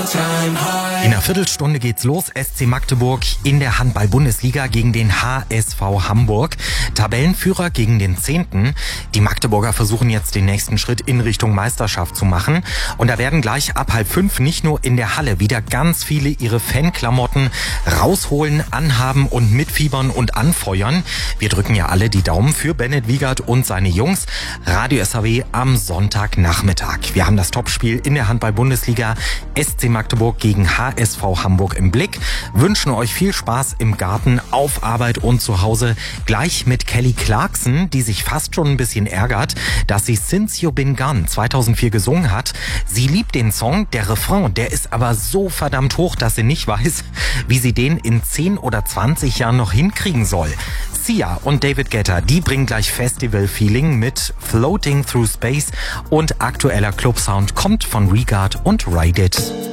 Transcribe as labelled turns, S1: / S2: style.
S1: In einer Viertelstunde geht's los. SC Magdeburg in der Handball-Bundesliga gegen den HSV Hamburg. Tabellenführer gegen den 10. Die Magdeburger versuchen jetzt den nächsten Schritt in Richtung Meisterschaft zu machen. Und da werden gleich ab 4:30 nicht nur in der Halle wieder ganz viele ihre Fanklamotten rausholen, anhaben und mitfiebern und anfeuern. Wir drücken ja alle die Daumen für Bennett Wiegert und seine Jungs. Radio SAW am Sonntagnachmittag. Wir haben das Topspiel in der Handball-Bundesliga SC Magdeburg gegen HSV Hamburg im Blick. Wünschen euch viel Spaß im Garten, auf Arbeit und zu Hause. Gleich mit Kelly Clarkson, die sich fast schon ein bisschen ärgert, dass sie Since You Been Gone 2004 gesungen hat. Sie liebt den Song, der Refrain, der ist aber so verdammt hoch, dass sie nicht weiß, wie sie den in 10 oder 20 Jahren noch hinkriegen soll. Sia und David Guetta, die bringen gleich Festival-Feeling mit Floating Through Space und aktueller Club-Sound kommt von Regard und Ride It.